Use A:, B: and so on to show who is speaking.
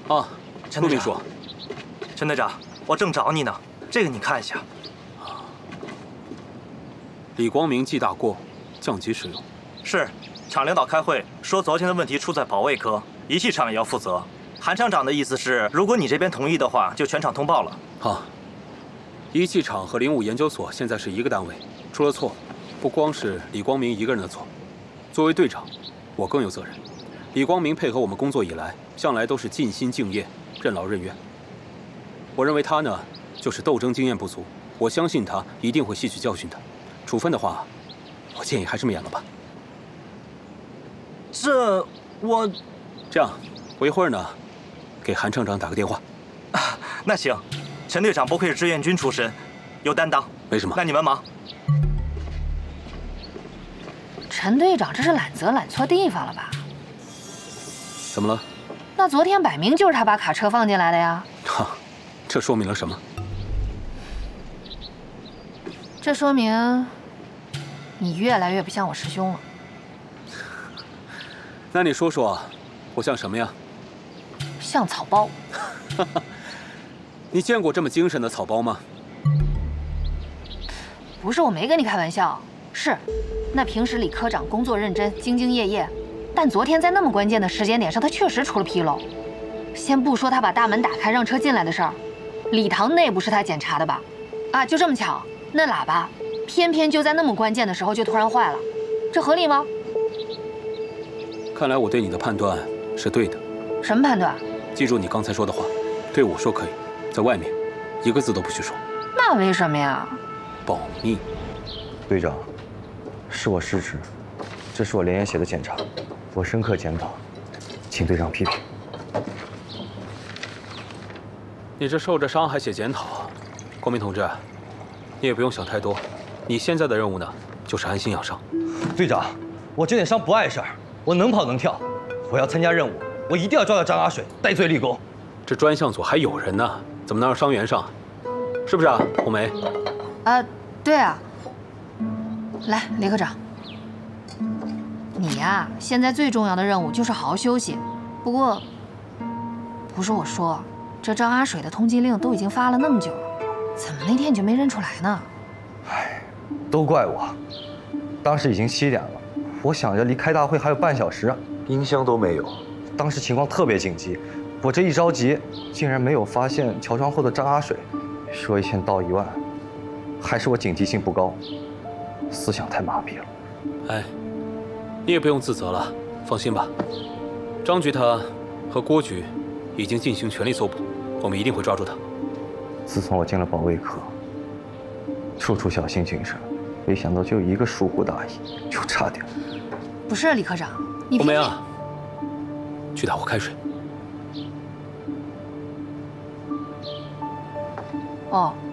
A: 啊，
B: 陈队长
A: 说，
B: 陈队长，我正找你呢，这个你看一下。
A: 李光明记大过，降级使用。
B: 是，厂领导开会说，昨天的问题出在保卫科，仪器厂也要负责。韩厂长的意思是，如果你这边同意的话，就全厂通报了。
A: 好，仪器厂和灵武研究所现在是一个单位，出了错，不光是李光明一个人的错。作为队长，我更有责任。李光明配合我们工作以来，向来都是尽心敬业、任劳任怨。我认为他呢，就是斗争经验不足。我相信他一定会吸取教训的。处分的话，我建议还是免了吧。
B: 这
A: 样，我一会儿呢，给韩厂长打个电话。
B: 那行，陈队长不愧是志愿军出身，有担当。
A: 没什么，
B: 那你们忙。
C: 陈队长这是揽责揽错地方了吧？
A: 怎么了？
C: 那昨天摆明就是他把卡车放进来的呀。
A: 哈，这说明了什么？
C: 这说明你越来越不像我师兄了。
A: 那你说说，我像什么呀？
C: 像草包。
A: 你见过这么精神的草包吗？
C: 不是，我没跟你开玩笑。是，那平时李科长工作认真、兢兢业业，但昨天在那么关键的时间点上，他确实出了纰漏。先不说他把大门打开让车进来的事儿，礼堂内部是他检查的吧？啊，就这么巧，那喇叭偏偏就在那么关键的时候就突然坏了，这合理吗？
A: 看来我对你的判断是对的。
C: 什么判断？
A: 记住你刚才说的话，对我说可以，在外面一个字都不许说。
C: 那为什么呀？
A: 保密。
D: 队长，是我失职，这是我连夜写的检查，我深刻检讨，请队长批评。
A: 你这受着伤还写检讨，光明同志，你也不用想太多。你现在的任务呢，就是安心养伤。
D: 队长，我这点伤不碍事儿，我能跑能跳，我要参加任务，我一定要抓到张阿水，戴罪立功。
A: 这专项组还有人呢，怎么能让伤员上？是不是啊，红梅？
C: 对啊。来，李科长，你呀，现在最重要的任务就是好好休息。不过，不是我说，这张阿水的通缉令都已经发了那么久了，怎么那天你就没认出来呢？
D: 唉，都怪我，当时已经7点了，我想着离开大会还有半小时，音箱都没有，当时情况特别紧急，我这一着急，竟然没有发现乔装后的张阿水。说1000道1万，还是我警惕性不高，思想太麻痹了。
A: 哎，你也不用自责了，放心吧，张局他和郭局已经进行全力搜捕，我们一定会抓住他。
D: 自从我进了保卫科，处处小心谨慎，没想到就一个疏忽大意，就差点。
C: 不是李科长，你
A: 红梅啊，去打壶开水。
C: 哦。